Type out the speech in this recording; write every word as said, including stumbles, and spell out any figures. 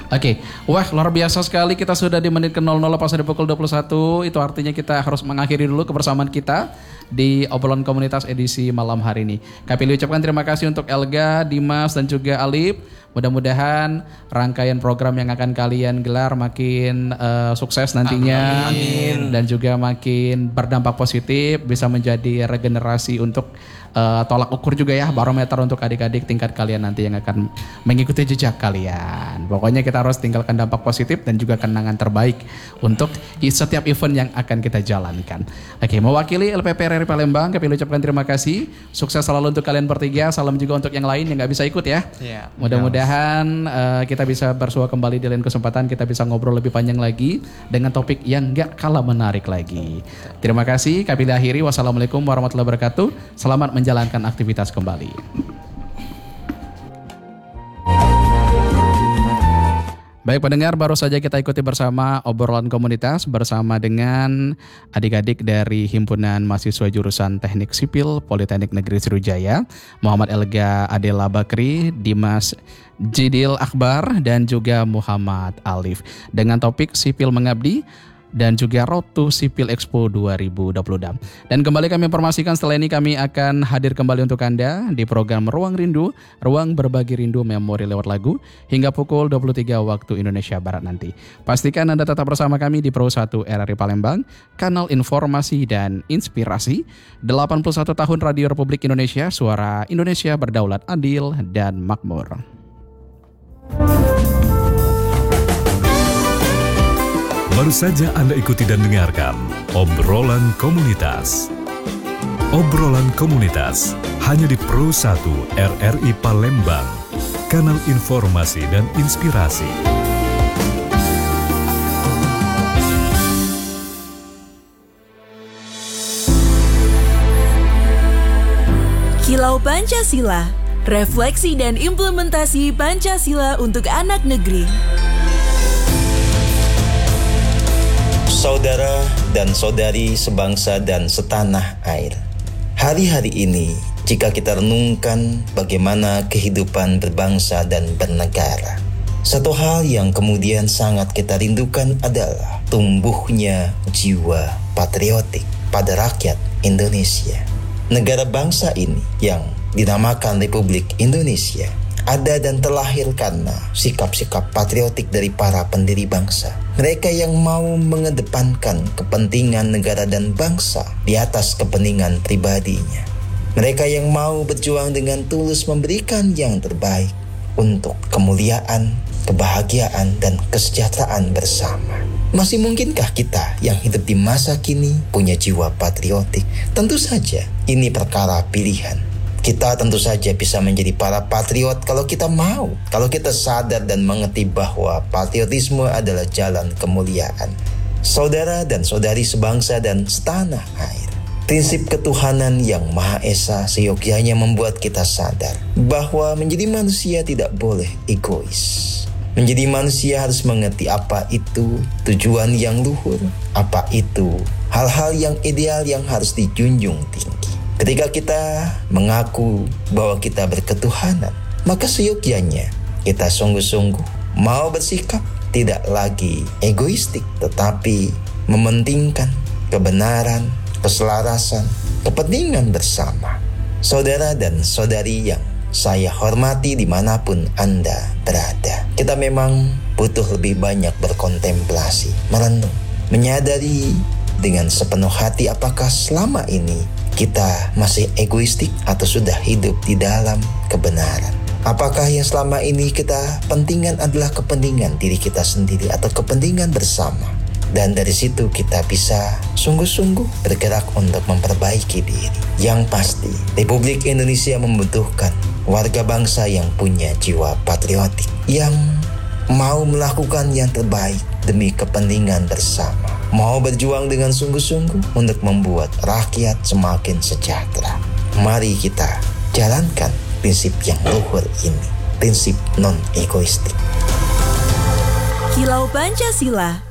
Oke, wah luar biasa sekali kita sudah di menit ke nol nol pas ada pukul dua puluh satu. Itu artinya kita harus mengakhiri dulu kebersamaan kita di obrolan komunitas edisi malam hari ini. Kami ucapkan terima kasih untuk Elga, Dimas dan juga Alip. Mudah-mudahan rangkaian program yang akan kalian gelar makin uh, sukses nantinya. Amin. Dan juga makin berdampak positif, bisa menjadi regenerasi untuk uh, tolak ukur juga ya, barometer untuk adik-adik tingkat kalian nanti yang akan mengikuti jejak kalian. Pokoknya kita harus tinggalkan dampak positif dan juga kenangan terbaik untuk setiap event yang akan kita jalankan. Oke, mewakili L P P R R I Palembang, kami ucapkan terima kasih. Sukses selalu untuk kalian bertiga. Salam juga untuk yang lain yang nggak bisa ikut ya. Yeah. Mudah-mudahan uh, kita bisa bersua kembali di lain kesempatan. Kita bisa ngobrol lebih panjang lagi dengan topik yang nggak kalah menarik lagi. Terima kasih. Kami akhiri. Wassalamualaikum warahmatullahi wabarakatuh. Selamat menjalankan aktivitas kembali. Baik pendengar, baru saja kita ikuti bersama obrolan komunitas bersama dengan adik-adik dari Himpunan Mahasiswa Jurusan Teknik Sipil Politeknik Negeri Sriwijaya, Muhammad Elga Adela Bakri, Dimas Jidil Akbar, dan juga Muhammad Alif dengan topik Sipil Mengabdi dan juga Road to Sipil Expo dua ribu dua puluh enam. Dan kembali kami informasikan setelah ini kami akan hadir kembali untuk Anda di program Ruang Rindu, Ruang Berbagi Rindu Memori lewat lagu hingga pukul dua puluh tiga waktu Indonesia Barat nanti. Pastikan Anda tetap bersama kami di Pro satu R R I Palembang, kanal informasi dan inspirasi. delapan puluh satu tahun Radio Republik Indonesia, suara Indonesia berdaulat, adil dan makmur. Baru saja Anda ikuti dan dengarkan obrolan komunitas. Obrolan komunitas hanya di Pro satu R R I Palembang, kanal informasi dan inspirasi. Kilau Pancasila, refleksi dan implementasi Pancasila untuk anak negeri. Saudara dan saudari sebangsa dan setanah air, hari-hari ini jika kita renungkan bagaimana kehidupan berbangsa dan bernegara, satu hal yang kemudian sangat kita rindukan adalah tumbuhnya jiwa patriotik pada rakyat Indonesia. Negara bangsa ini yang dinamakan Republik Indonesia ada dan terlahir karena sikap-sikap patriotik dari para pendiri bangsa. Mereka yang mau mengedepankan kepentingan negara dan bangsa di atas kepentingan pribadinya. Mereka yang mau berjuang dengan tulus memberikan yang terbaik untuk kemuliaan, kebahagiaan, dan kesejahteraan bersama. Masih mungkinkah kita yang hidup di masa kini punya jiwa patriotik? Tentu saja ini perkara pilihan. Kita tentu saja bisa menjadi para patriot kalau kita mau, kalau kita sadar dan mengerti bahwa patriotisme adalah jalan kemuliaan. Saudara dan saudari sebangsa dan setanah air, prinsip ketuhanan yang Maha Esa seyogyanya membuat kita sadar bahwa menjadi manusia tidak boleh egois. Menjadi manusia harus mengerti apa itu tujuan yang luhur, apa itu hal-hal yang ideal yang harus dijunjung tinggi. Ketika kita mengaku bahwa kita berketuhanan, maka seyogyanya kita sungguh-sungguh mau bersikap tidak lagi egoistik, tetapi mementingkan kebenaran, keselarasan, kepentingan bersama. Saudara dan saudari yang saya hormati dimanapun Anda berada, kita memang butuh lebih banyak berkontemplasi, merenung, menyadari dengan sepenuh hati apakah selama ini kita masih egoistik atau sudah hidup di dalam kebenaran. Apakah yang selama ini kita pentingkan adalah kepentingan diri kita sendiri atau kepentingan bersama? Dan dari situ kita bisa sungguh-sungguh bergerak untuk memperbaiki diri. Yang pasti, Republik Indonesia membutuhkan warga bangsa yang punya jiwa patriotik, yang mau melakukan yang terbaik demi kepentingan bersama, mau berjuang dengan sungguh-sungguh untuk membuat rakyat semakin sejahtera. Mari kita jalankan prinsip yang luhur ini, prinsip non-egoistik. Kilau Pancasila,